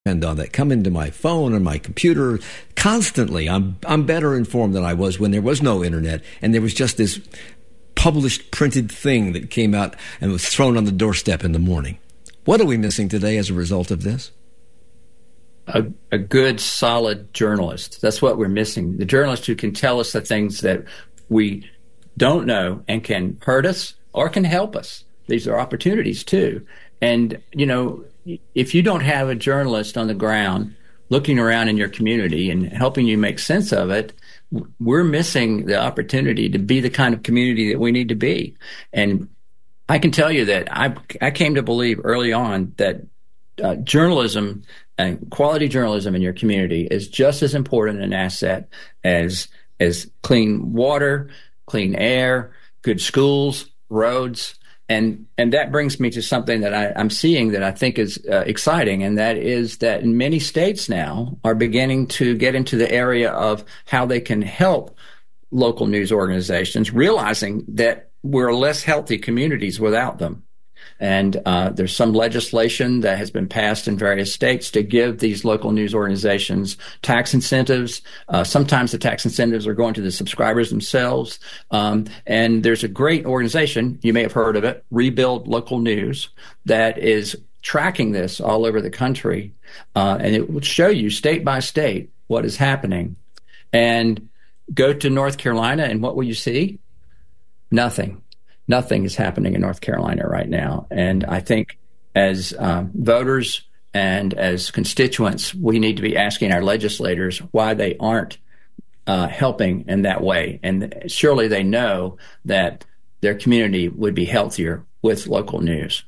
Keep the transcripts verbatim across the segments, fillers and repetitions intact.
depend on that. Come into my phone and my computer constantly. I'm I'm better informed than I was when there was no internet and there was just this published printed thing that came out and was thrown on the doorstep in the morning. What are we missing today as a result of this? A, a good, solid journalist. That's what we're missing. The journalist who can tell us the things that we don't know and can hurt us or can help us. These are opportunities too. And, you know, if you don't have a journalist on the ground looking around in your community and helping you make sense of it, we're missing the opportunity to be the kind of community that we need to be. And I can tell you that I, I came to believe early on that uh, journalism and quality journalism in your community is just as important an asset as as clean water, clean air, good schools, roads. And and that brings me to something that I, I'm seeing that I think is uh, exciting, and that is that many states now are beginning to get into the area of how they can help local news organizations, realizing that we're less healthy communities without them. And uh, there's some legislation that has been passed in various states to give these local news organizations tax incentives. Uh, sometimes the tax incentives are going to the subscribers themselves. Um, and there's a great organization, you may have heard of it, Rebuild Local News, that is tracking this all over the country. Uh, and it will show you state by state what is happening. And go to North Carolina, and what will you see? Nothing. Nothing is happening in North Carolina right now. And I think as uh, voters and as constituents, we need to be asking our legislators why they aren't uh, helping in that way. And surely they know that their community would be healthier with local news.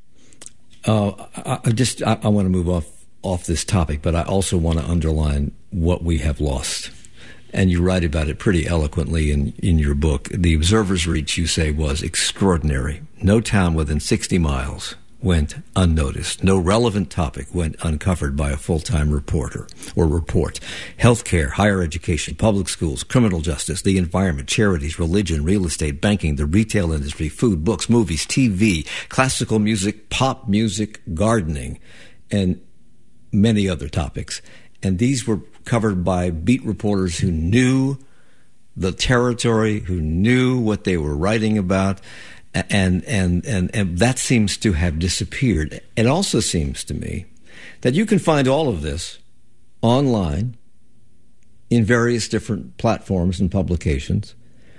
Uh, I, I just I, I want to move off, off this topic, but I also want to underline what we have lost. And you write about it pretty eloquently in, in your book. The observer's reach, you say, was extraordinary. No town within sixty miles went unnoticed. No relevant topic went uncovered by a full-time reporter or report. Healthcare, higher education, public schools, criminal justice, the environment, charities, religion, real estate, banking, the retail industry, food, books, movies, T V, classical music, pop music, gardening, and many other topics. And these were covered by beat reporters who knew the territory, who knew what they were writing about, and and and, and that seems to have disappeared. It also seems to me that you can find all of this online in various different platforms and publications,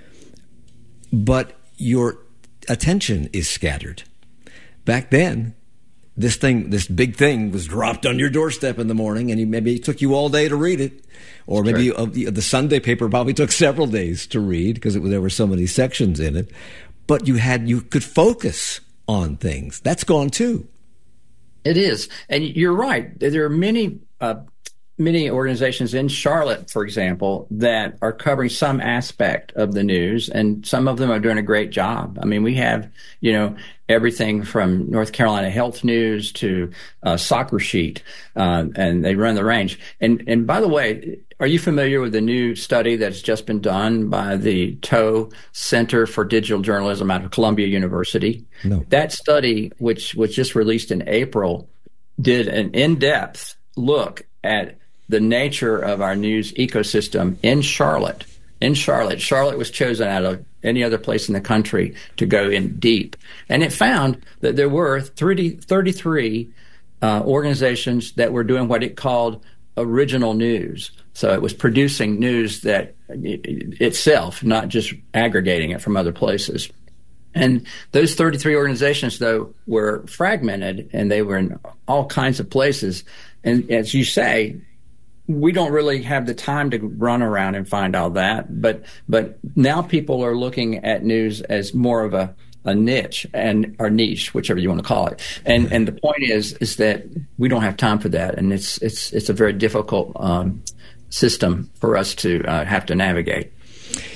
but your attention is scattered. Back then, This thing, this big thing was dropped on your doorstep in the morning, and you, maybe it took you all day to read it. Or maybe you, uh, the, the Sunday paper probably took several days to read because there were so many sections in it. But you had, you could focus on things. That's gone too. It is. And you're right. There are many, uh, many organizations in Charlotte, for example, that are covering some aspect of the news, and some of them are doing a great job. I mean, we have, you know, everything from North Carolina Health News to uh, Soccer Sheet, uh, and they run the range. And and by the way, are you familiar with the new study that's just been done by the Toe Center for Digital Journalism out of Columbia University? No. That study, which was just released in April, did an in-depth look at the nature of our news ecosystem in Charlotte. In Charlotte, Charlotte was chosen out of any other place in the country to go in deep. And it found that there were thirty-three uh, organizations that were doing what it called original news. So it was producing news that it, itself, not just aggregating it from other places. And those thirty-three organizations, though, were fragmented, and they were in all kinds of places. And as you say, we don't really have the time to run around and find all that, but but now people are looking at news as more of a, a niche and or niche, whichever you want to call it. And and the point is is that we don't have time for that, and it's it's it's a very difficult um, system for us to uh, have to navigate.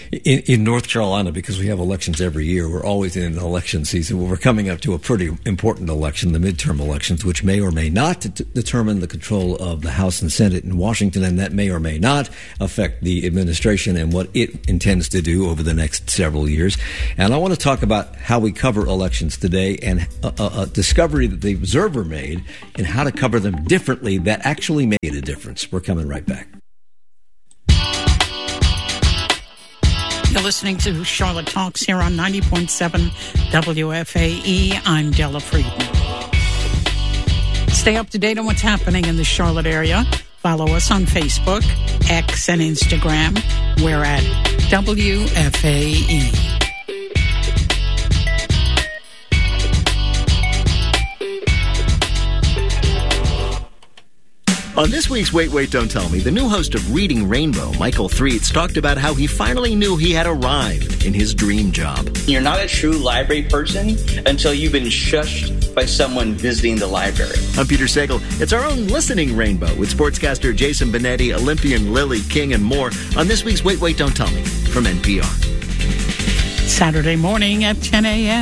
In, in North Carolina, because we have elections every year, we're always in an election season. Well, we're coming up to a pretty important election, the midterm elections, which may or may not t- determine the control of the House and Senate in Washington, and that may or may not affect the administration and what it intends to do over the next several years. And I want to talk about how we cover elections today and a, a, a discovery that the Observer made in how to cover them differently that actually made a difference. We're coming right back. You're listening to Charlotte Talks here on ninety point seven W F A E. I'm Della Friedman. Stay up to date on what's happening in the Charlotte area. Follow us on Facebook, X, and Instagram. We're at W F A E. On this week's Wait, Wait, Don't Tell Me, the new host of Reading Rainbow, Michael Threets, talked about how he finally knew he had arrived in his dream job. You're not a true library person until you've been shushed by someone visiting the library. I'm Peter Sagal. It's our own listening rainbow with sportscaster Jason Benetti, Olympian Lily King, and more on this week's Wait, Wait, Don't Tell Me from N P R. Saturday morning at ten a.m.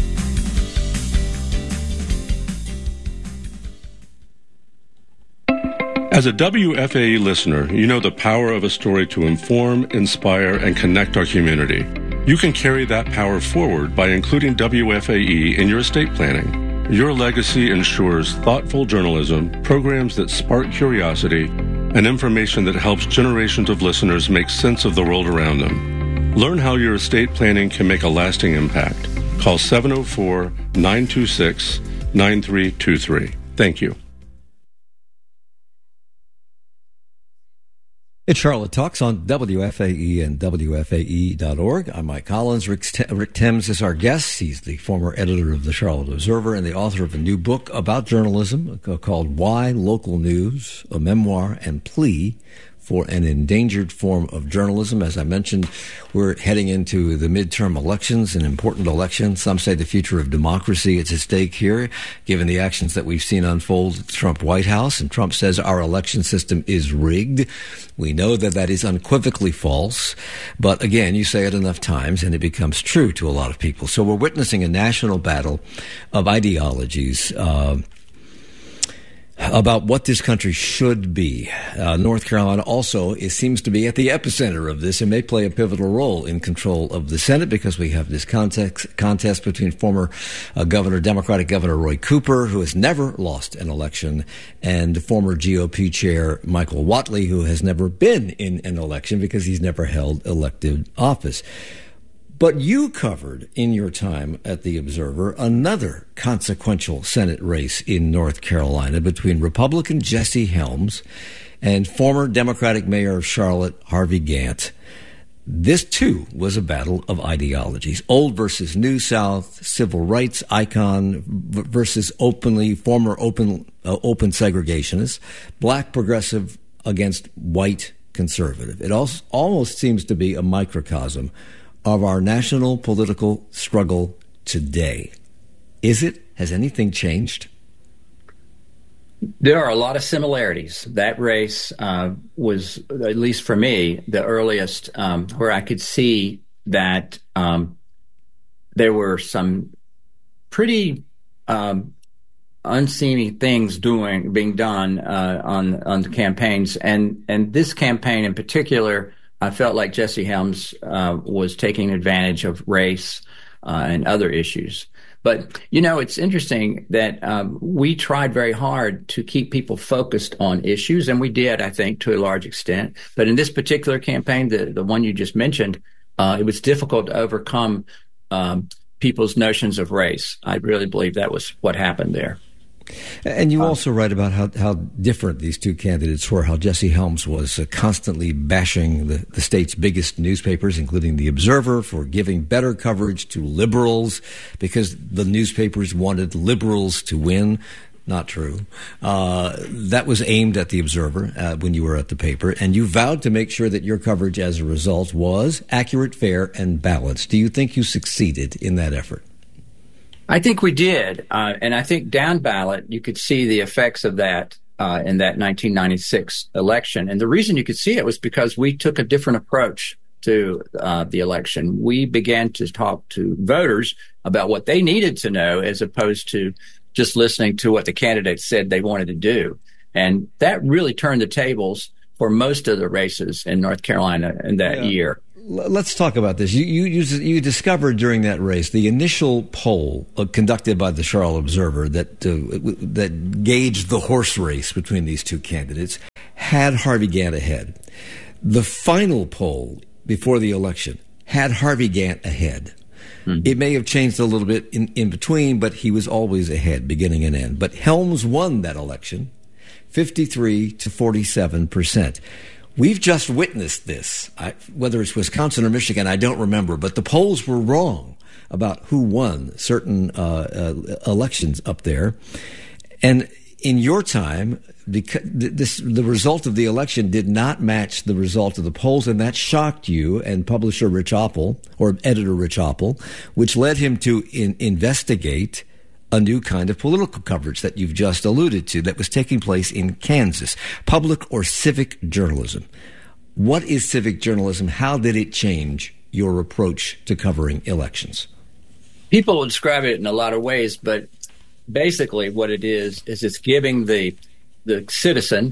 As a W F A E listener, you know the power of a story to inform, inspire, and connect our community. You can carry that power forward by including W F A E in your estate planning. Your legacy ensures thoughtful journalism, programs that spark curiosity, and information that helps generations of listeners make sense of the world around them. Learn how your estate planning can make a lasting impact. Call seven oh four, nine two six, nine three two three. Thank you. It's Charlotte Talks on W F A E and W F A E dot org. I'm Mike Collins. Rick, Rick Thames is our guest. He's the former editor of the Charlotte Observer and the author of a new book about journalism called Why Local News, a memoir and plea for an endangered form of journalism. As I mentioned, we're heading into the midterm elections, an important election. Some say the future of democracy is at stake here, given the actions that we've seen unfold at the Trump White House. And Trump says our election system is rigged. We know that that is unequivocally false. But again, you say it enough times and it becomes true to a lot of people. So we're witnessing a national battle of ideologies, uh, about what this country should be. Uh, North Carolina also it seems to be at the epicenter of this and may play a pivotal role in control of the Senate because we have this context, contest between former uh, Governor, Democratic Governor Roy Cooper, who has never lost an election, and former G O P Chair Michael Whatley, who has never been in an election because he's never held elected office. But you covered in your time at the Observer another consequential Senate race in North Carolina between Republican Jesse Helms and former Democratic Mayor of Charlotte, Harvey Gantt. This, too, was a battle of ideologies. Old versus New South, civil rights icon versus openly former open uh, open segregationists, black progressive against white conservative. It also almost seems to be a microcosm of our national political struggle today. Is it? Has anything changed? There are a lot of similarities. That race uh, was, at least for me, the earliest um, where I could see that um, there were some pretty um, unseemly things doing being done uh, on on the campaigns, and and this campaign in particular, I felt like Jesse Helms uh, was taking advantage of race uh, and other issues. But, you know, it's interesting that um, we tried very hard to keep people focused on issues, and we did, I think, to a large extent. But in this particular campaign, the, the one you just mentioned, uh, it was difficult to overcome um, people's notions of race. I really believe that was what happened there. And you also write about how, how different these two candidates were, how Jesse Helms was uh, constantly bashing the, the state's biggest newspapers, including The Observer, for giving better coverage to liberals because the newspapers wanted liberals to win. Not true. Uh, that was aimed at The Observer uh, when you were at the paper, and you vowed to make sure that your coverage as a result was accurate, fair, and balanced. Do you think you succeeded in that effort? I think we did, uh, and I think down ballot you could see the effects of that uh, in that nineteen ninety-six election. And the reason you could see it was because we took a different approach to uh, the election. We began to talk to voters about what they needed to know as opposed to just listening to what the candidates said they wanted to do. And that really turned the tables for most of the races in North Carolina in that yeah. year. Let's talk about this. You, you you you discovered during that race the initial poll uh, conducted by the Charlotte Observer that uh, that gauged the horse race between these two candidates had Harvey Gantt ahead. The final poll before the election had Harvey Gantt ahead. Mm-hmm. It may have changed a little bit in, in between, but he was always ahead, beginning and end. But Helms won that election, fifty-three to forty-seven percent. We've just witnessed this, I, whether it's Wisconsin or Michigan, I don't remember, but the polls were wrong about who won certain uh, uh, elections up there. And in your time, because this, the result of the election did not match the result of the polls, and that shocked you and publisher Rich Oppel, or editor Rich Oppel, which led him to in, investigate a new kind of political coverage that you've just alluded to that was taking place in Kansas, public or civic journalism. What is civic journalism? How did it change your approach to covering elections? People will describe it in a lot of ways, but basically what it is, is it's giving the the citizen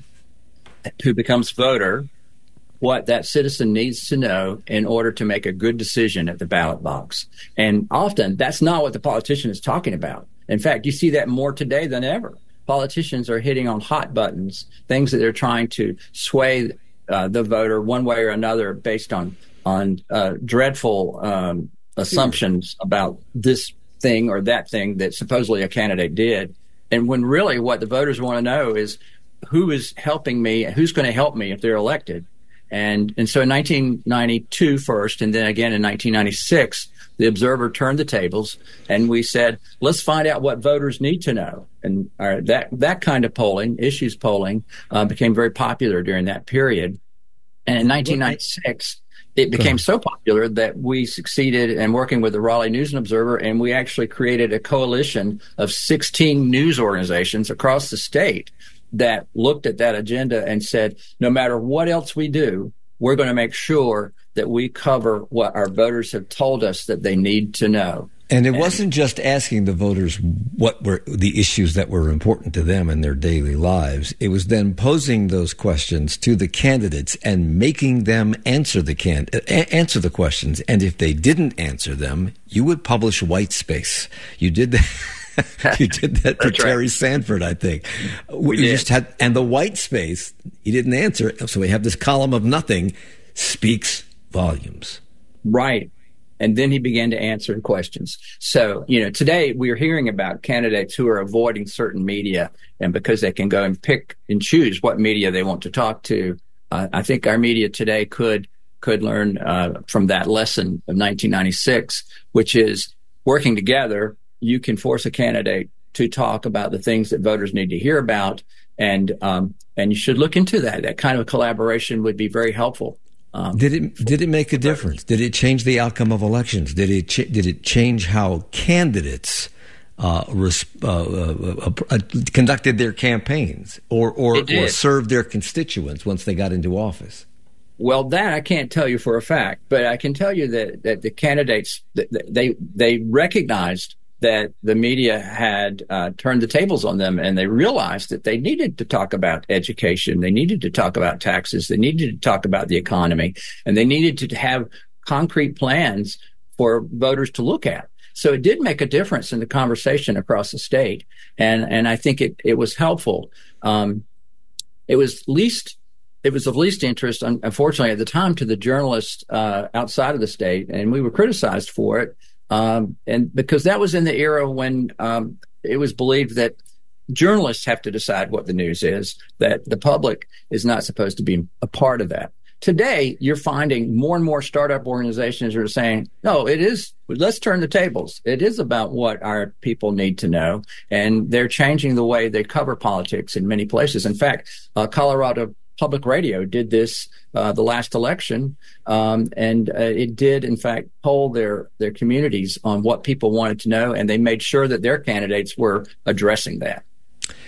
who becomes voter what that citizen needs to know in order to make a good decision at the ballot box. And often that's not what the politician is talking about. In fact, you see that more today than ever. Politicians are hitting on hot buttons, things that they're trying to sway uh, the voter one way or another based on on uh, dreadful um, assumptions about this thing or that thing that supposedly a candidate did. And when really what the voters want to know is who is helping me, who's going to help me if they're elected. And and so in nineteen ninety-two first, and then again in nineteen ninety-six, the Observer turned the tables, and we said, let's find out what voters need to know. And our, that that kind of polling, issues polling, uh, became very popular during that period. And in nineteen ninety-six, it became so popular that we succeeded in working with the Raleigh News and Observer, and we actually created a coalition of sixteen news organizations across the state that looked at that agenda and said, no matter what else we do, we're going to make sure that we cover what our voters have told us that they need to know. And it and, wasn't just asking the voters what were the issues that were important to them in their daily lives. It was then posing those questions to the candidates and making them answer the can answer the questions. And if they didn't answer them, you would publish white space. You did that. You did that for Terry right. Sanford, I think. We you did. just had, and the white space, he didn't answer it. So we have this column of nothing, speaks volumes. Right. And then he began to answer questions. So, you know, today we are hearing about candidates who are avoiding certain media, and because they can go and pick and choose what media they want to talk to. Uh, I think our media today could could learn uh, from that lesson of nineteen ninety-six, which is working together. You can force a candidate to talk about the things that voters need to hear about, and um, and you should look into that. That kind of collaboration would be very helpful. Um, did it did it make a difference? Did it change the outcome of elections? Did it ch- did it change how candidates uh, res- uh, uh, uh, conducted their campaigns or or, or served their constituents once they got into office? Well, that I can't tell you for a fact, but I can tell you that that the candidates they they recognized that the media had uh, turned the tables on them, and they realized that they needed to talk about education, they needed to talk about taxes, they needed to talk about the economy, and they needed to have concrete plans for voters to look at. So it did make a difference in the conversation across the state, and and I think it it was helpful. Um, it was least it was of least interest, unfortunately, at the time, to the journalists uh, outside of the state, and we were criticized for it. Um, and because that was in the era when um, it was believed that journalists have to decide what the news is, that the public is not supposed to be a part of that. Today, you're finding more and more startup organizations are saying, no, it is, let's turn the tables. It is about what our people need to know. And they're changing the way they cover politics in many places. In fact, uh, Colorado Public Radio did this uh, the last election, um, and uh, it did, in fact, poll their their communities on what people wanted to know, and they made sure that their candidates were addressing that.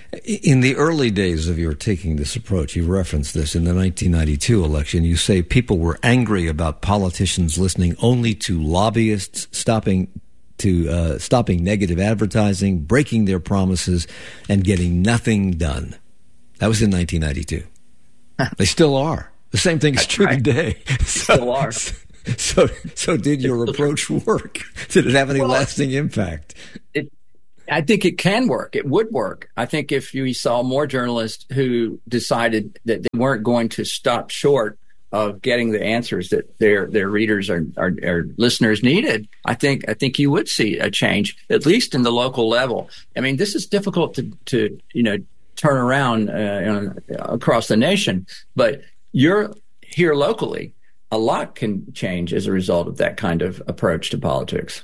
In the early days of your taking this approach, you referenced this in the nineteen ninety-two election. You say people were angry about politicians listening only to lobbyists, stopping to uh, stopping negative advertising, breaking their promises, and getting nothing done. That was in nineteen ninety-two. They still are. The same thing is true right. today. So, still are. So, so did your approach work? Did it have any well, lasting impact? It, I think it can work. It would work. I think if you saw more journalists who decided that they weren't going to stop short of getting the answers that their their readers or, or, or listeners needed, I think I think you would see a change, at least in the local level. I mean, this is difficult to to you know turn around uh, across the nation, but you're here locally. A lot can change as a result of that kind of approach to politics.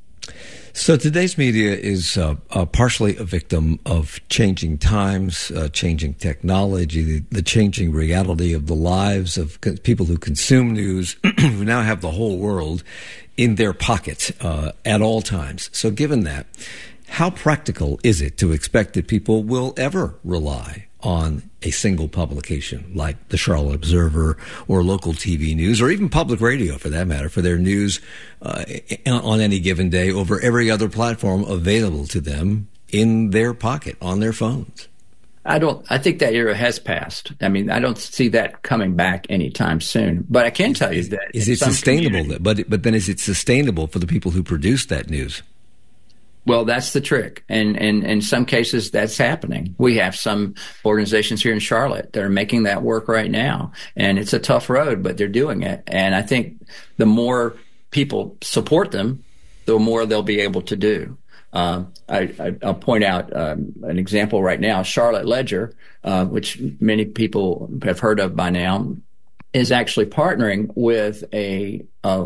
So today's media is uh, uh, partially a victim of changing times, uh, changing technology, the, the changing reality of the lives of co- people who consume news, who now have the whole world in their pocket uh, at all times. So given that, how practical is it to expect that people will ever rely on a single publication like the Charlotte Observer or local T V news or even public radio, for that matter, for their news uh, on any given day over every other platform available to them in their pocket, on their phones? I don't. I think that era has passed. I mean, I don't see that coming back anytime soon. But I can tell you that is it sustainable? But but then is it sustainable for the people who produce that news? Well, that's the trick. And, and in some cases, that's happening. We have some organizations here in Charlotte that are making that work right now. And it's a tough road, but they're doing it. And I think the more people support them, the more they'll be able to do. Uh, I, I, I'll point out um, an example right now. Charlotte Ledger, uh, which many people have heard of by now, is actually partnering with a, a,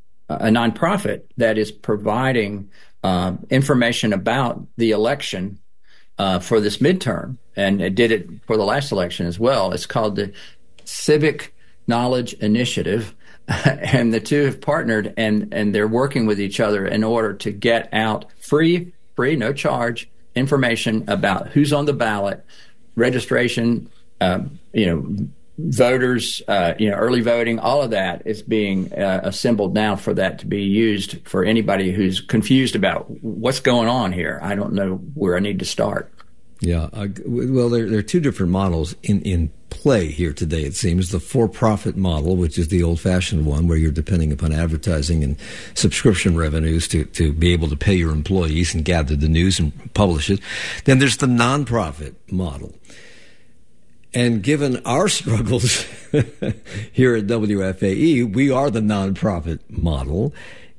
a nonprofit that is providing Uh, information about the election uh, for this midterm, and it did it for the last election as well. It's called the Civic Knowledge Initiative, and the two have partnered, and, and they're working with each other in order to get out free, free, no charge information about who's on the ballot, registration, uh, you know, voters, uh, you know, early voting, all of that is being uh, assembled now for that to be used for anybody who's confused about what's going on here. I don't know where I need to start. Yeah. Uh, well, there, there are two different models in, in play here today, it seems. The for-profit model, which is the old-fashioned one, where you're depending upon advertising and subscription revenues to, to be able to pay your employees and gather the news and publish it. Then there's the nonprofit model. And given our struggles here at W F A E, we are the nonprofit model.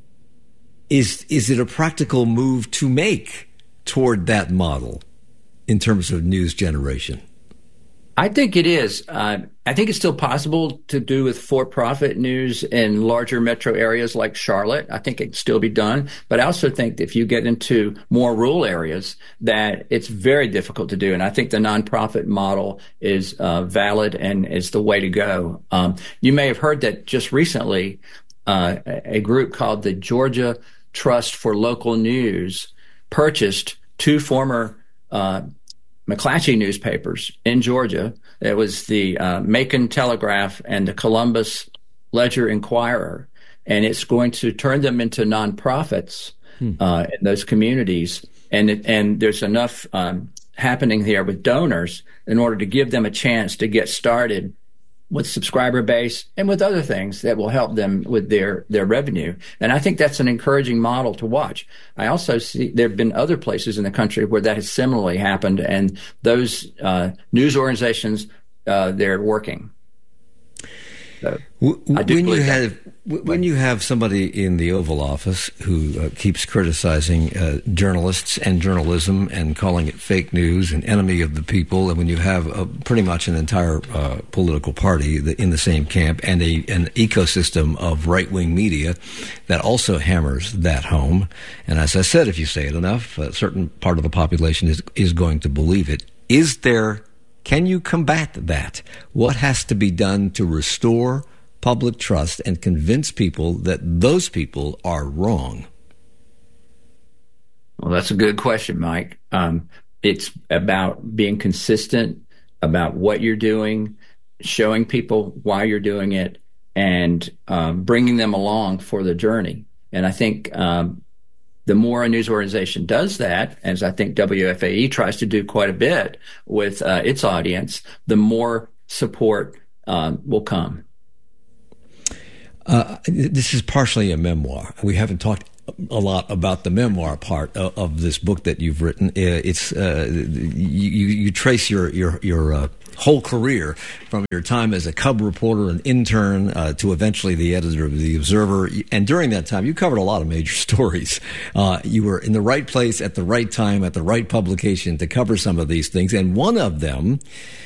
Is is it a practical move to make toward that model in terms of news generation? I think it is. Uh, I think it's still possible to do with for-profit news in larger metro areas like Charlotte. I think it can still be done. But I also think that if you get into more rural areas, that it's very difficult to do. And I think the nonprofit model is uh, valid and is the way to go. Um, you may have heard that just recently, uh, a group called the Georgia Trust for Local News purchased two former uh McClatchy newspapers in Georgia. It was the uh, Macon Telegraph and the Columbus Ledger Inquirer, and it's going to turn them into nonprofits hmm. uh, in those communities. And it, and there's enough um, happening here with donors in order to give them a chance to get started with subscriber base and with other things that will help them with their, their revenue. And I think that's an encouraging model to watch. I also see there have been other places in the country where that has similarly happened, and those uh, news organizations, uh, they're working. So, when you have when you have somebody in the Oval Office who uh, keeps criticizing uh, journalists and journalism and calling it fake news and enemy of the people, and when you have uh, pretty much an entire uh, political party that in the same camp and a an ecosystem of right wing media that also hammers that home, and as I said, if you say it enough, a certain part of the population is is going to believe it. Is there? Can you combat that? What has to be done to restore public trust and convince people that those people are wrong? Well, that's a good question, Mike. Um, it's about being consistent about what you're doing, showing people why you're doing it, and um, bringing them along for the journey. And I think um, the more a news organization does that, as I think W F A E tries to do quite a bit with uh, its audience, the more support um, will come. Uh, this is partially a memoir. We haven't talked a lot about the memoir part of, of this book that you've written. It's uh, you, you trace your your your uh, whole career from your time as a cub reporter and intern uh, to eventually the editor of The Observer. And during that time, you covered a lot of major stories. Uh, you were in the right place at the right time at the right publication to cover some of these things. And one of them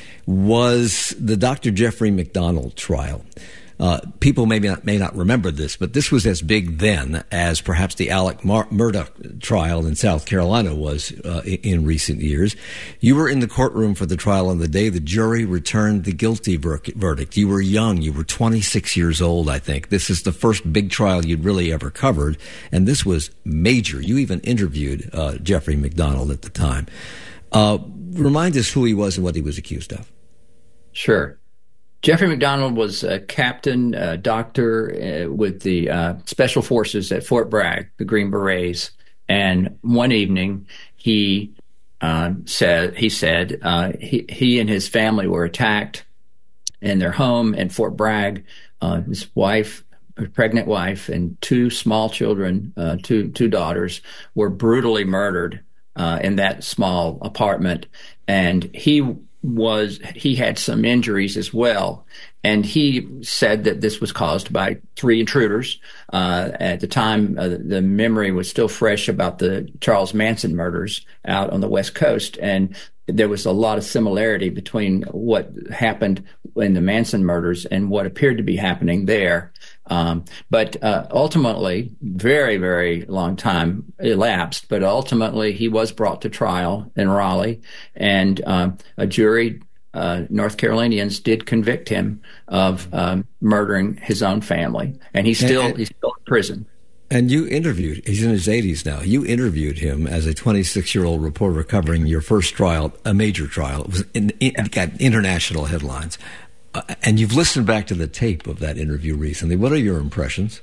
was the Doctor Jeffrey MacDonald trial. Uh, people may not, may not remember this, but this was as big then as perhaps the Alec Mar- Murdaugh trial in South Carolina was uh, in, in recent years. You were in the courtroom for the trial on the day the jury returned the guilty ver- verdict. You were young. You were twenty-six years old, I think. This is the first big trial you'd really ever covered, and this was major. You even interviewed uh, Jeffrey MacDonald at the time. Uh, remind us who he was and what he was accused of. Sure. Jeffrey MacDonald was a captain, a doctor uh, with the uh, Special Forces at Fort Bragg, the Green Berets. And one evening, he uh, said he said uh, he he and his family were attacked in their home in Fort Bragg. Uh, his wife, his pregnant wife, and two small children, uh, two two daughters, were brutally murdered uh, in that small apartment, and he. was he had some injuries as well, and he said that this was caused by three intruders. Uh, at the time, uh, the memory was still fresh about the Charles Manson murders out on the West Coast, and there was a lot of similarity between what happened in the Manson murders and what appeared to be happening there. Um, but uh, ultimately, very, very long time elapsed, but ultimately he was brought to trial in Raleigh, and um, a jury, uh, North Carolinians, did convict him of um, murdering his own family, and he's still, and, he's still in prison. And you interviewed, he's in his eighties now, you interviewed him as a twenty-six-year-old reporter covering your first trial, a major trial. It was in, in, it got international headlines. Uh, and you've listened back to the tape of that interview recently. What are your impressions?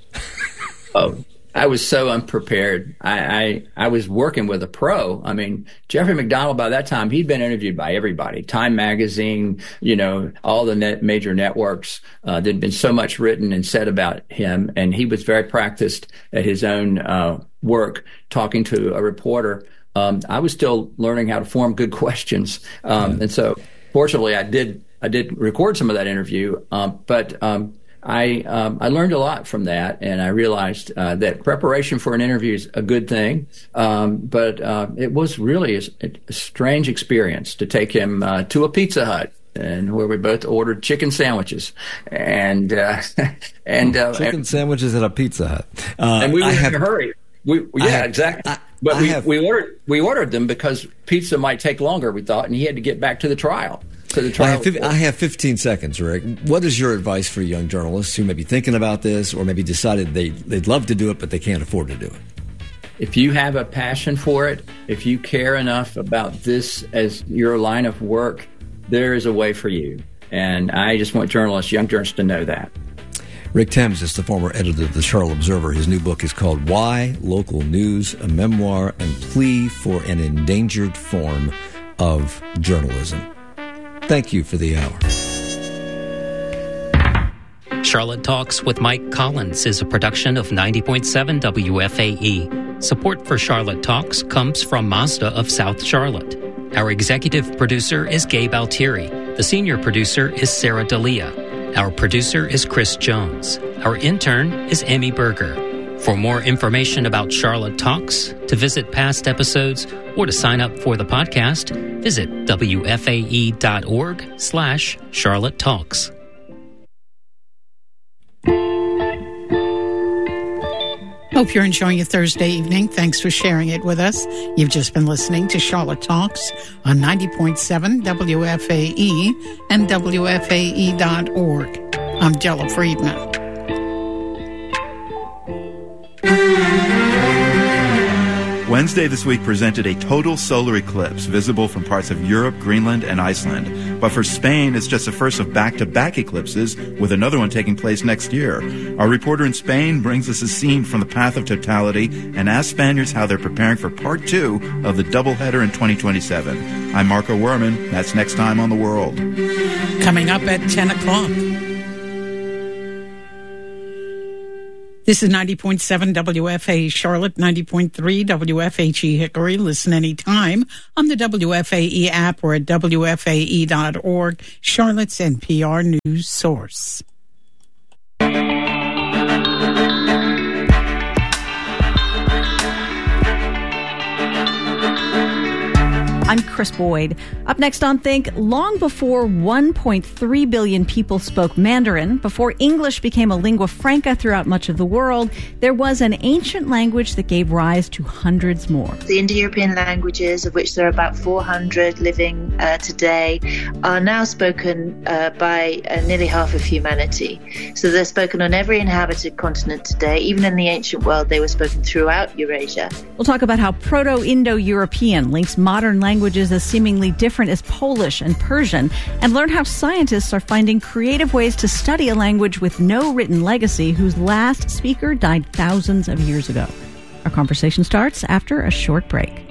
Oh, I was so unprepared. I, I I was working with a pro. I mean, Jeffrey MacDonald, by that time, he'd been interviewed by everybody. Time Magazine, you know, all the net major networks. Uh, there'd been so much written and said about him, and he was very practiced at his own uh, work, talking to a reporter. Um, I was still learning how to form good questions. Um, yeah. And so, fortunately, I did I did record some of that interview, um, but um, I um, I learned a lot from that, and I realized uh, that preparation for an interview is a good thing, um, but uh, it was really a, a strange experience to take him uh, to a Pizza Hut, and where we both ordered chicken sandwiches, and uh, and uh, chicken and, sandwiches at a Pizza Hut, uh, and we were in a hurry. We yeah, have, exactly. I, but I we have, we ordered we ordered them because pizza might take longer, we thought, and he had to get back to the trial. So the trial. I have, I have fifteen seconds, Rick. What is your advice for young journalists who may be thinking about this, or maybe decided they they'd love to do it but they can't afford to do it? If you have a passion for it, if you care enough about this as your line of work, there is a way for you. And I just want journalists, young journalists, to know that. Rick Thames is the former editor of the Charlotte Observer. His new book is called Why Local News, a memoir and plea for an endangered form of journalism. Thank you for the hour. Charlotte Talks with Mike Collins is a production of ninety point seven W F A E. Support for Charlotte Talks comes from Mazda of South Charlotte. Our executive producer is Gabe Altieri. The senior producer is Sarah D'Elia. Our producer is Chris Jones. Our intern is Emmy Berger. For more information about Charlotte Talks, to visit past episodes, or to sign up for the podcast, visit W F A E dot org slash Charlotte Talks. Hope you're enjoying your Thursday evening. Thanks for sharing it with us. You've just been listening to Charlotte Talks on ninety point seven W F A E and W F A E dot org. I'm Della Friedman. Wednesday this week presented a total solar eclipse visible from parts of Europe, Greenland, and Iceland. But for Spain, it's just the first of back-to-back eclipses, with another one taking place next year. Our reporter in Spain brings us a scene from the path of totality and asks Spaniards how they're preparing for part two of the doubleheader in twenty twenty-seven. I'm Marco Werman. That's next time on The World. Coming up at ten o'clock. This is ninety point seven W F A E Charlotte, ninety point three W F H E Hickory. Listen anytime on the W F A E app or at W F A E dot org, Charlotte's N P R news source. I'm Chris Boyd. Up next on Think, long before one point three billion people spoke Mandarin, before English became a lingua franca throughout much of the world, there was an ancient language that gave rise to hundreds more. The Indo-European languages, of which there are about four hundred living uh, today, are now spoken uh, by uh, nearly half of humanity. So they're spoken on every inhabited continent today. Even in the ancient world, they were spoken throughout Eurasia. We'll talk about how Proto-Indo-European links modern language languages as seemingly different as Polish and Persian, and learn how scientists are finding creative ways to study a language with no written legacy whose last speaker died thousands of years ago. Our conversation starts after a short break.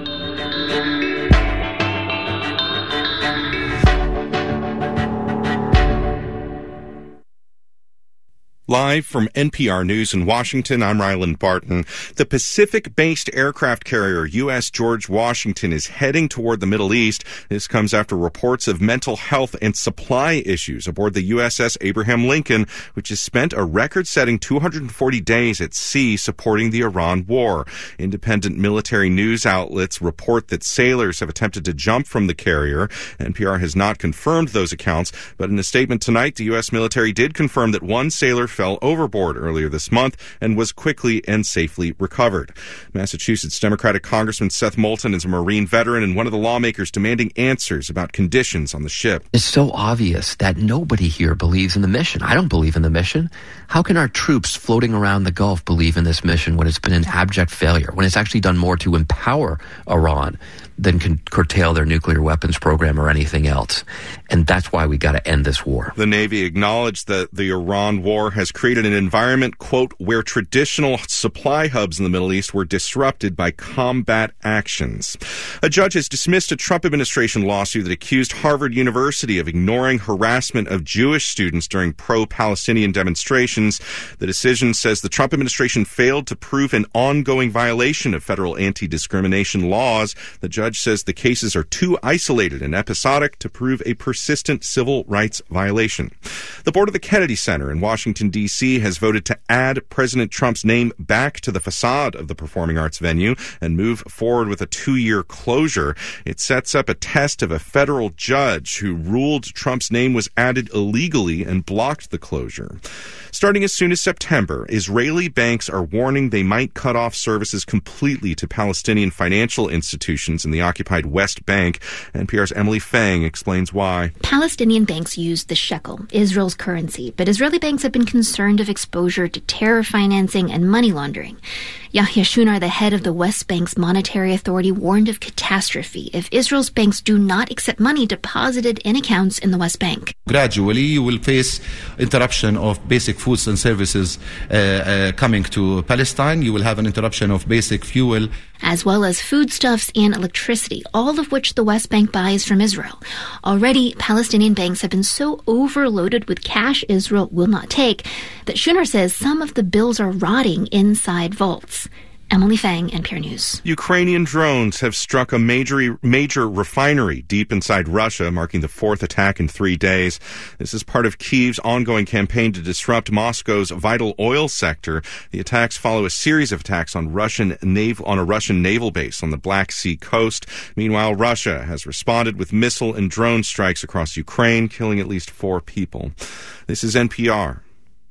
Live from N P R News in Washington, I'm Ryland Barton. The Pacific-based aircraft carrier U S George Washington is heading toward the Middle East. This comes after reports of mental health and supply issues aboard the U S S Abraham Lincoln, which has spent a record-setting two hundred forty days at sea supporting the Iran war. Independent military news outlets report that sailors have attempted to jump from the carrier. N P R has not confirmed those accounts, but in a statement tonight, the U S military did confirm that one sailor fell overboard earlier this month and was quickly and safely recovered. Massachusetts Democratic Congressman Seth Moulton is a Marine veteran and one of the lawmakers demanding answers about conditions on the ship. It's so obvious that nobody here believes in the mission. I don't believe in the mission. How can our troops floating around the Gulf believe in this mission when it's been an abject failure, when it's actually done more to empower Iran than can curtail their nuclear weapons program or anything else? And that's why we got to end this war. The Navy acknowledged that the Iran war has created an environment, quote, where traditional supply hubs in the Middle East were disrupted by combat actions. A judge has dismissed a Trump administration lawsuit that accused Harvard University of ignoring harassment of Jewish students during pro-Palestinian demonstrations. The decision says the Trump administration failed to prove an ongoing violation of federal anti-discrimination laws. The judge says the cases are too isolated and episodic to prove a persistent civil rights violation. The board of the Kennedy Center in Washington, D C has voted to add President Trump's name back to the facade of the performing arts venue and move forward with a two-year closure. It sets up a test of a federal judge who ruled Trump's name was added illegally and blocked the closure. Starting as soon as September, Israeli banks are warning they might cut off services completely to Palestinian financial institutions in the occupied West Bank. N P R's Emily Fang explains why. Palestinian banks use the shekel, Israel's currency, but Israeli banks have been concerned of exposure to terror financing and money laundering. Yahya Shunar, the head of the West Bank's monetary authority, warned of catastrophe if Israel's banks do not accept money deposited in accounts in the West Bank. Gradually, you will face interruption of basic foods and services uh, uh, coming to Palestine. You will have an interruption of basic fuel, as well as foodstuffs and electricity, all of which the West Bank buys from Israel. Already, Palestinian banks have been so overloaded with cash Israel will not take that Shunar says some of the bills are rotting inside vaults. Emily Fang, N P R News. Ukrainian drones have struck a major major refinery deep inside Russia, marking the fourth attack in three days. This is part of Kyiv's ongoing campaign to disrupt Moscow's vital oil sector. The attacks follow a series of attacks on Russian naval on a Russian naval base on the Black Sea coast. Meanwhile, Russia has responded with missile and drone strikes across Ukraine, killing at least four people. This is N P R.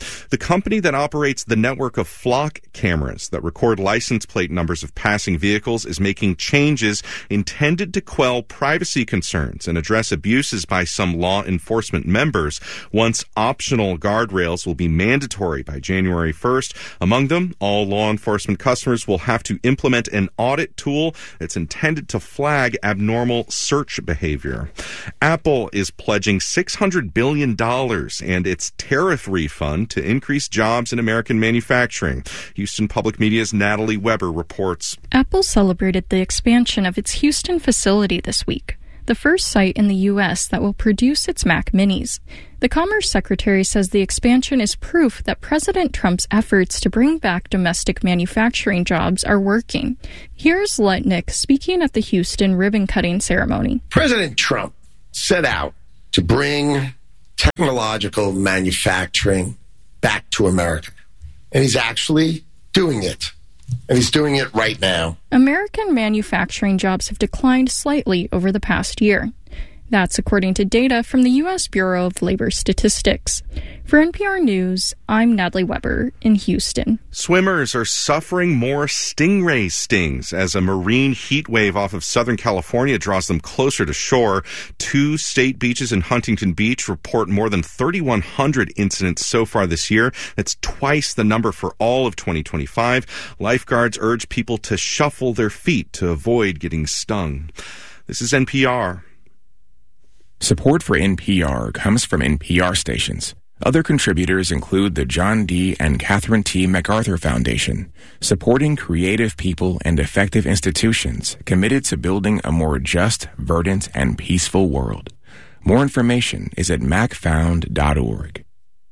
The company that operates the network of flock cameras that record license plate numbers of passing vehicles is making changes intended to quell privacy concerns and address abuses by some law enforcement members. Once optional guardrails will be mandatory by January first. Among them, all law enforcement customers will have to implement an audit tool that's intended to flag abnormal search behavior. Apple is pledging six hundred billion dollars and its tariff refund to increase jobs in American manufacturing. Houston Public Media's Natalie Weber reports. Apple celebrated the expansion of its Houston facility this week, the first site in the U S that will produce its Mac Minis. The Commerce Secretary says the expansion is proof that President Trump's efforts to bring back domestic manufacturing jobs are working. Here's Lutnick speaking at the Houston ribbon-cutting ceremony. President Trump set out to bring technological manufacturing back to America. And he's actually doing it. And he's doing it right now. American manufacturing jobs have declined slightly over the past year. That's according to data from the U S Bureau of Labor Statistics. For N P R News, I'm Natalie Weber in Houston. Swimmers are suffering more stingray stings as a marine heat wave off of Southern California draws them closer to shore. Two state beaches in Huntington Beach report more than thirty-one hundred incidents so far this year. That's twice the number for all of twenty twenty-five. Lifeguards urge people to shuffle their feet to avoid getting stung. This is N P R. Support for N P R comes from N P R stations. Other contributors include the John D. and Catherine T. MacArthur Foundation, supporting creative people and effective institutions committed to building a more just, verdant, and peaceful world. More information is at mac found dot org.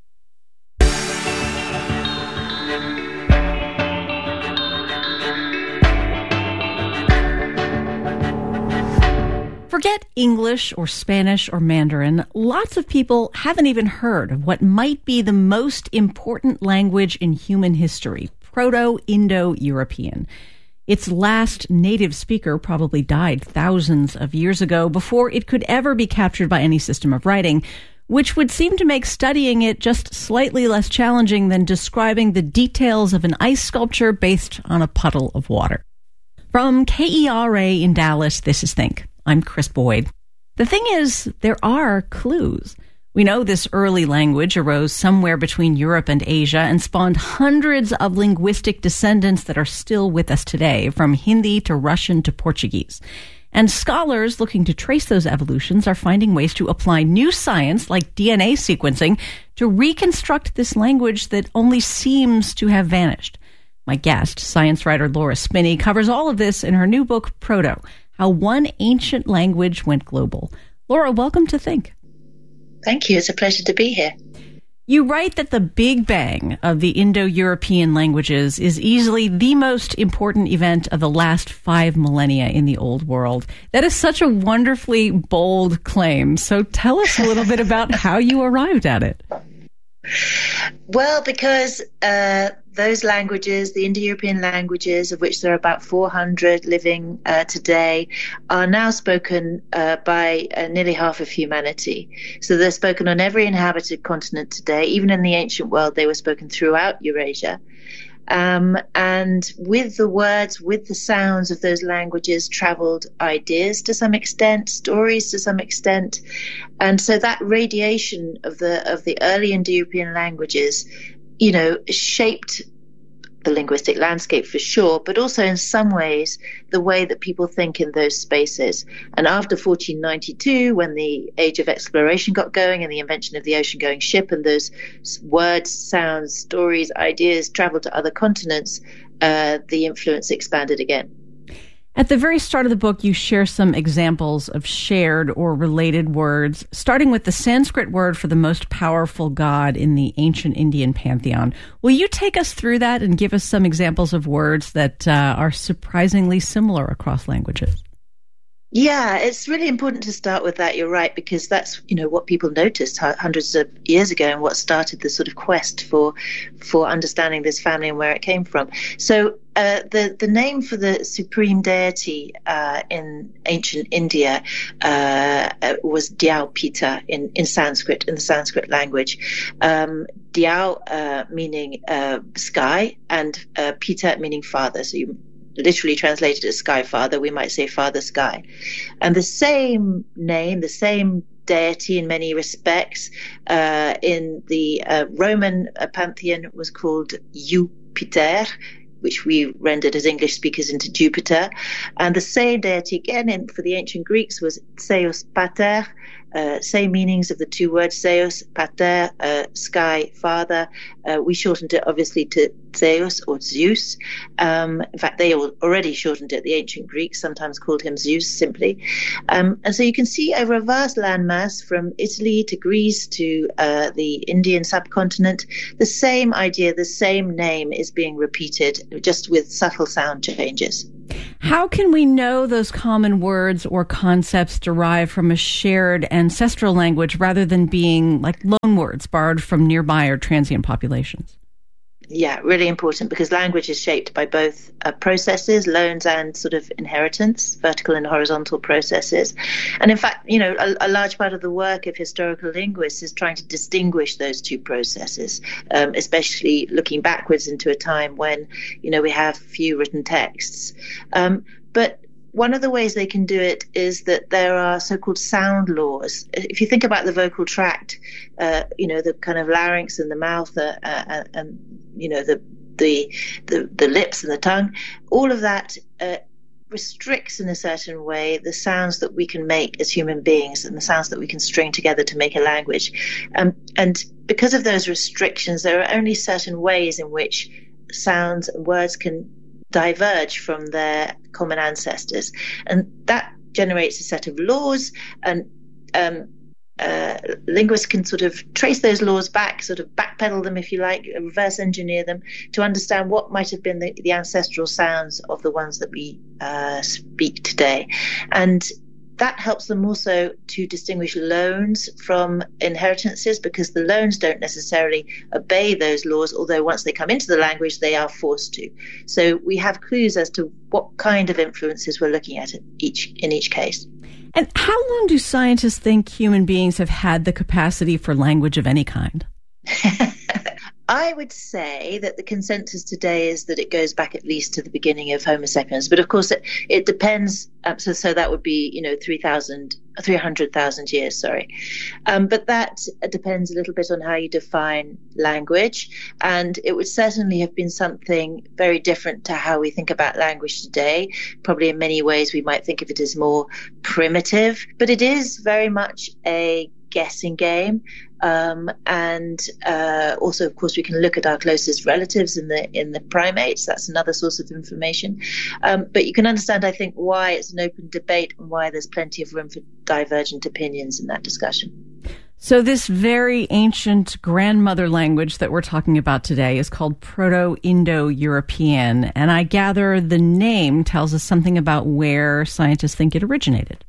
Forget English or Spanish or Mandarin. Lots of people haven't even heard of what might be the most important language in human history, Proto-Indo-European. Its last native speaker probably died thousands of years ago before it could ever be captured by any system of writing, which would seem to make studying it just slightly less challenging than describing the details of an ice sculpture based on a puddle of water. From K E R A in Dallas, this is Think. I'm Chris Boyd. The thing is, there are clues. We know this early language arose somewhere between Europe and Asia and spawned hundreds of linguistic descendants that are still with us today, from Hindi to Russian to Portuguese. And scholars looking to trace those evolutions are finding ways to apply new science like D N A sequencing to reconstruct this language that only seems to have vanished. My guest, science writer Laura Spinney, covers all of this in her new book, Proto: How One Ancient Language Went Global. Laura, welcome to Think. Thank you. It's a pleasure to be here. You write that the Big Bang of the Indo-European languages is easily the most important event of the last five millennia in the Old World. That is such a wonderfully bold claim. So tell us a little bit about how you arrived at it. Well, because uh, those languages, the Indo-European languages, of which there are about four hundred living uh, today, are now spoken uh, by uh, nearly half of humanity. So they're spoken on every inhabited continent today. Even in the ancient world, they were spoken throughout Eurasia. Um, and with the words, with the sounds of those languages traveled ideas to some extent, stories to some extent. And so that radiation of the of the early Indo-European languages, you know, shaped the linguistic landscape for sure, but also in some ways the way that people think in those spaces. And after fourteen ninety-two, when the age of exploration got going and the invention of the ocean-going ship and those words, sounds, stories, ideas traveled to other continents, uh, the influence expanded again. At the very start of the book, you share some examples of shared or related words, starting with the Sanskrit word for the most powerful god in the ancient Indian pantheon. Will you take us through that and give us some examples of words that uh, are surprisingly similar across languages? Yeah, it's really important to start with that. You're right, because that's, you know, what people noticed hundreds of years ago and what started the sort of quest for for understanding this family and where it came from. So Uh, the, the name for the supreme deity uh, in ancient India uh, was Dhyau Pita in, in Sanskrit, in the Sanskrit language. Um, Dhyau uh, meaning uh, sky, and uh, Pita meaning father. So you literally translated as Sky Father, we might say Father Sky. And the same name, the same deity in many respects, uh, in the uh, Roman uh, pantheon was called Jupiter, which we rendered as English speakers into Jupiter. And the same deity again in, for the ancient Greeks was Zeus Pater, uh, same meanings of the two words, Zeus, Pater, uh, sky, father. Uh, we shortened it obviously to Zeus or Zeus. Um, in fact, they already shortened it. The ancient Greeks sometimes called him Zeus simply. Um, and so you can see over a vast landmass from Italy to Greece to uh, the Indian subcontinent, the same idea, the same name is being repeated, just with subtle sound changes. How can we know those common words or concepts derive from a shared ancestral language rather than being like loan words borrowed from nearby or transient populations? Yeah, really important, because language is shaped by both uh, processes, loans and sort of inheritance, vertical and horizontal processes. And in fact, you know, a, a large part of the work of historical linguists is trying to distinguish those two processes, um, especially looking backwards into a time when, you know, we have few written texts. Um, but one of the ways they can do it is that there are so-called sound laws. If you think about the vocal tract, uh, you know, the kind of larynx and the mouth uh, uh, and, you know, the, the the the lips and the tongue, all of that uh, restricts in a certain way the sounds that we can make as human beings and the sounds that we can string together to make a language. Um, and because of those restrictions, there are only certain ways in which sounds and words can diverge from their common ancestors, and that generates a set of laws, and um, uh, linguists can sort of trace those laws back, sort of backpedal them, if you like, reverse engineer them to understand what might have been the, the ancestral sounds of the ones that we uh, speak today. And that helps them also to distinguish loans from inheritances, because the loans don't necessarily obey those laws, although once they come into the language, they are forced to. So we have clues as to what kind of influences we're looking at each in each case. And how long do scientists think human beings have had the capacity for language of any kind? I would say that the consensus today is that it goes back at least to the beginning of Homo sapiens. But of course, it, it depends. Um, so, so that would be, you know, three thousand, three hundred thousand years, sorry. Um, but that depends a little bit on how you define language. And it would certainly have been something very different to how we think about language today. Probably in many ways, we might think of it as more primitive. But it is very much a guessing game. Um, and uh, also, of course, we can look at our closest relatives in the in the primates. That's another source of information. Um, but you can understand, I think, why it's an open debate and why there's plenty of room for divergent opinions in that discussion. So this very ancient grandmother language that we're talking about today is called Proto-Indo-European. And I gather the name tells us something about where scientists think it originated.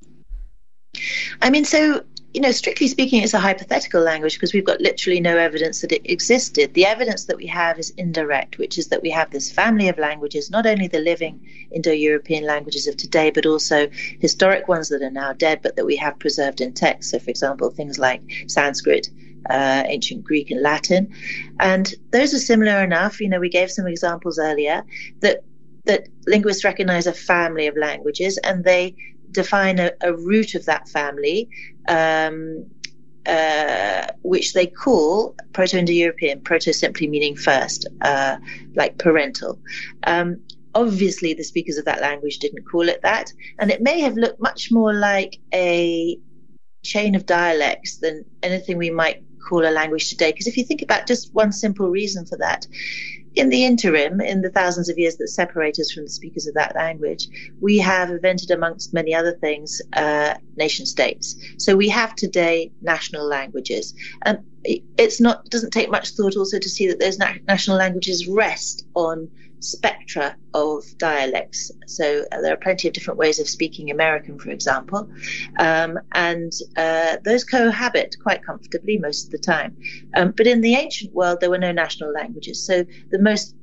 I mean, so... You know, strictly speaking, it's a hypothetical language because we've got literally no evidence that it existed. The evidence that we have is indirect, which is that we have this family of languages, not only the living Indo-European languages of today, but also historic ones that are now dead, but that we have preserved in text. So, for example, things like Sanskrit, uh, ancient Greek and Latin. And those are similar enough. You know, we gave some examples earlier that that linguists recognize a family of languages, and they define a, a root of that family, um, uh, which they call Proto-Indo-European, proto simply meaning first, uh, like parental. Um, obviously, the speakers of that language didn't call it that, and it may have looked much more like a chain of dialects than anything we might call a language today. Because if you think about just one simple reason for that, in the interim, in the thousands of years that separate us from the speakers of that language, we have invented, amongst many other things, uh, nation states. So we have today national languages. And it's not, doesn't take much thought also to see that those na- national languages rest on spectra of dialects. So uh, there are plenty of different ways of speaking American, for example. Um, and uh, those cohabit quite comfortably most of the time. Um, but in the ancient world, there were no national languages. So the most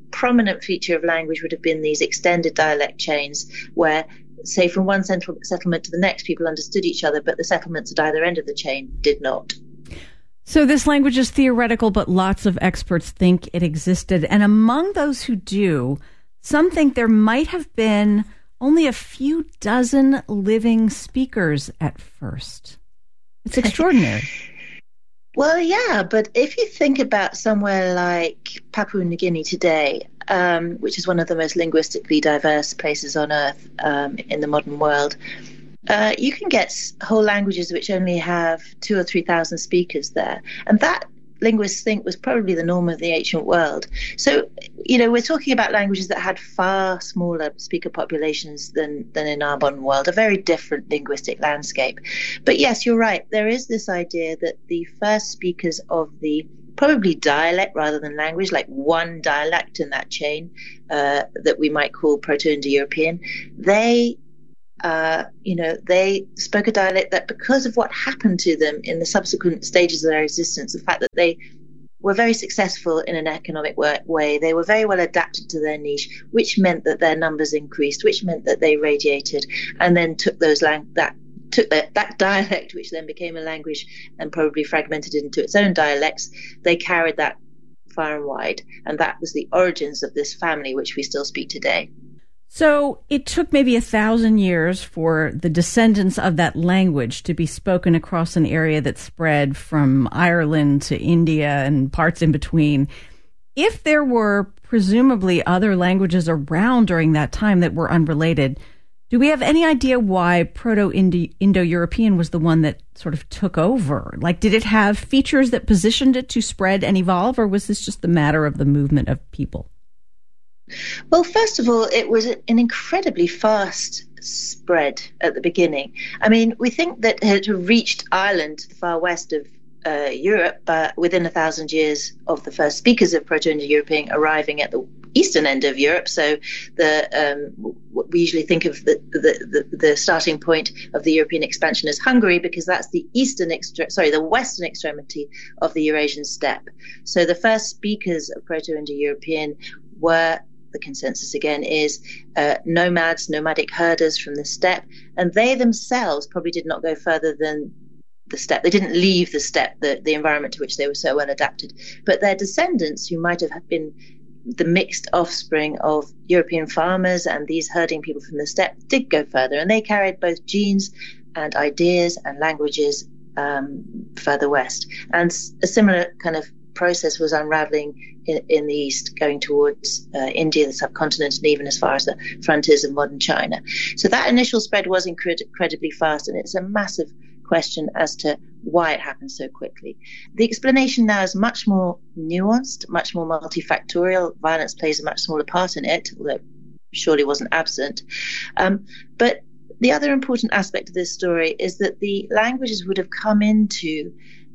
prominent feature of language would have been these extended dialect chains where, say, from one central settlement to the next, people understood each other, but the settlements at either end of the chain did not. So this language is theoretical, but lots of experts think it existed. And among those who do, some think there might have been only a few dozen living speakers at first. It's extraordinary. Well, yeah, but if you think about somewhere like Papua New Guinea today, um, which is one of the most linguistically diverse places on Earth um, in the modern world, uh, you can get whole languages which only have two or three thousand speakers there. And that, linguists think, was probably the norm of the ancient world. So, you know, we're talking about languages that had far smaller speaker populations than, than in our modern world, a very different linguistic landscape. But yes, you're right. There is this idea that the first speakers of the probably dialect rather than language, like one dialect in that chain uh, that we might call Proto-Indo-European, they Uh, you know, they spoke a dialect that, because of what happened to them in the subsequent stages of their existence, the fact that they were very successful in an economic way, they were very well adapted to their niche, which meant that their numbers increased, which meant that they radiated, and then took those lang- that took that, that dialect, which then became a language and probably fragmented it into its own dialects. They carried that far and wide, and that was the origins of this family, which we still speak today. So it took maybe a thousand years for the descendants of that language to be spoken across an area that spread from Ireland to India and parts in between. If there were presumably other languages around during that time that were unrelated, do we have any idea why Proto-Indo-European was the one that sort of took over? Like, did it have features that positioned it to spread and evolve, or was this just the matter of the movement of people? Well, first of all, it was an incredibly fast spread at the beginning. I mean, we think that it had reached Ireland, the far west of uh, Europe, uh, within a thousand years of the first speakers of Proto-Indo-European arriving at the eastern end of Europe. So the um, we usually think of the, the, the, the starting point of the European expansion as Hungary, because that's the eastern extre- sorry, the western extremity of the Eurasian steppe. So the first speakers of Proto-Indo-European were, the consensus again is, uh, nomads, nomadic herders from the steppe, and they themselves probably did not go further than the steppe. They didn't leave the steppe, the, the environment to which they were so well adapted. But their descendants, who might have been the mixed offspring of European farmers and these herding people from the steppe, did go further, and they carried both genes and ideas and languages um, further west. And a similar kind of process was unraveling in, in the east, going towards uh, India, the subcontinent, and even as far as the frontiers of modern China. So that initial spread was incred- incredibly fast, and it's a massive question as to why it happened so quickly. The explanation now is much more nuanced, much more multifactorial. Violence plays a much smaller part in it, although it surely wasn't absent. Um, but the other important aspect of this story is that the languages would have come into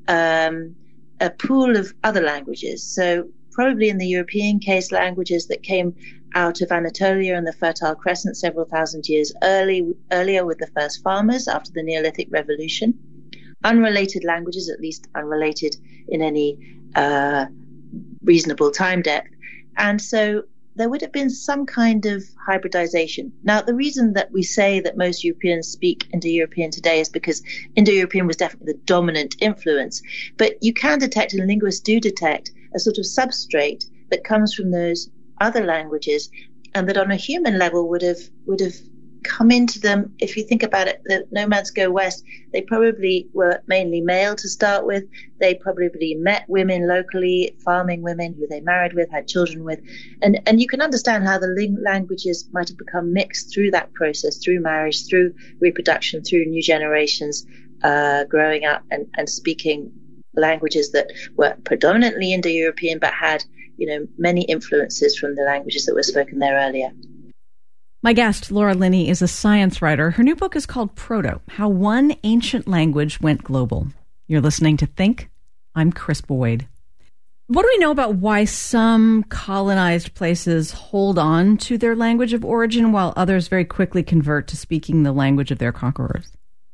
um, a pool of other languages. So probably in the European case, languages that came out of Anatolia and the Fertile Crescent several thousand years early, earlier with the first farmers after the Neolithic Revolution. Unrelated languages, at least unrelated in any uh, reasonable time depth. And so there would have been some kind of hybridization. Now, the reason that we say that most Europeans speak Indo-European today is because Indo-European was definitely the dominant influence. But you can detect, and linguists do detect, a sort of substrate that comes from those other languages, and that on a human level would have would have come into them. If you think about it, the nomads go west. They probably were mainly male to start with. They probably met women locally, farming women who they married with, had children with. And and you can understand how the ling- languages might have become mixed through that process, through marriage, through reproduction, through new generations uh, growing up and, and speaking languages that were predominantly Indo-European but had, you know, many influences from the languages that were spoken there earlier. My guest, Laura Linney, is a science writer. Her new book is called Proto, How One Ancient Language Went Global. You're listening to Think. I'm Chris Boyd. What do we know about why some colonized places hold on to their language of origin while others very quickly convert to speaking the language of their conquerors?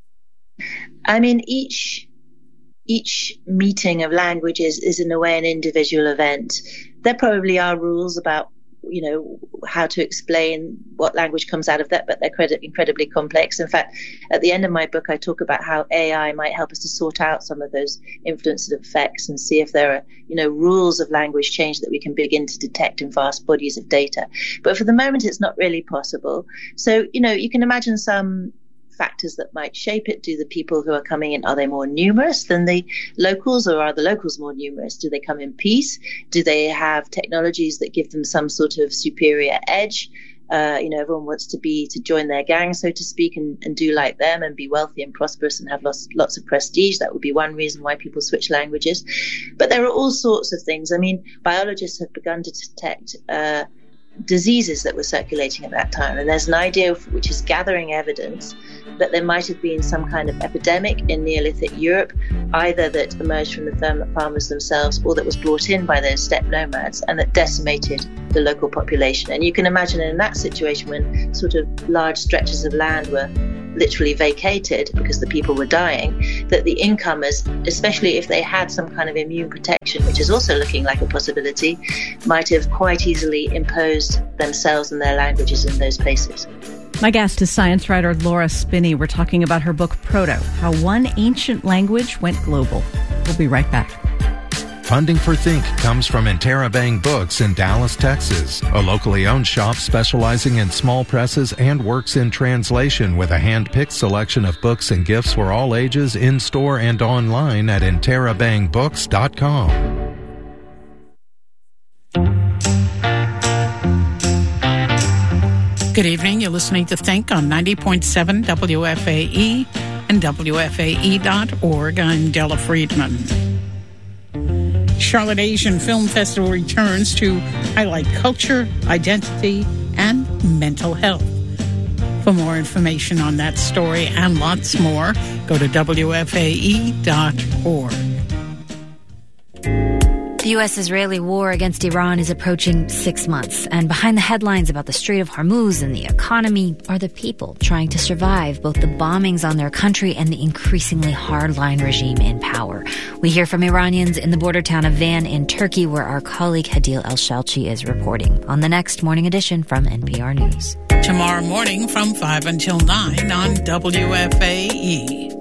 I mean, each each meeting of languages is in a way an individual event. There probably are rules about you know, how to explain what language comes out of that, but they're cred- incredibly complex. In fact, at the end of my book, I talk about how A I might help us to sort out some of those influences and effects and see if there are, you know, rules of language change that we can begin to detect in vast bodies of data. But for the moment, it's not really possible. So, you know, you can imagine some factors that might shape it. Do the people who are coming in, are they more numerous than the locals, or are the locals more numerous? Do they come in peace? Do they have technologies that give them some sort of superior edge? Uh, you know, everyone wants to be, to join their gang, so to speak, and, and do like them and be wealthy and prosperous and have lots, lots of prestige. That would be one reason why people switch languages. But there are all sorts of things. I mean, biologists have begun to detect uh, diseases that were circulating at that time. And there's an idea which is gathering evidence that there might have been some kind of epidemic in Neolithic Europe, either that emerged from the farmers themselves or that was brought in by those steppe nomads and that decimated the local population. And you can imagine in that situation, when sort of large stretches of land were literally vacated because the people were dying, that the incomers, especially if they had some kind of immune protection, which is also looking like a possibility, might have quite easily imposed themselves and their languages in those places. My guest is science writer Laura Spinney. We're talking about her book Proto, How One Ancient Language Went Global. We'll be right back. Funding for Think comes from Interabang Books in Dallas, Texas, a locally owned shop specializing in small presses and works in translation with a hand-picked selection of books and gifts for all ages in-store and online at interabang books dot com. Good evening. You're listening to Think on ninety point seven W F A E and W F A E dot org. I'm Della Friedman. Charlotte Asian Film Festival returns to highlight culture, identity, and mental health. For more information on that story and lots more, go to W F A E dot org. The U S-Israeli war against Iran is approaching six months, and behind the headlines about the Strait of Hormuz and the economy are the people trying to survive both the bombings on their country and the increasingly hardline regime in power. We hear from Iranians in the border town of Van in Turkey, where our colleague Hadil El-Shalchi is reporting on the next Morning Edition from N P R News. Tomorrow morning from five until nine on W F A E.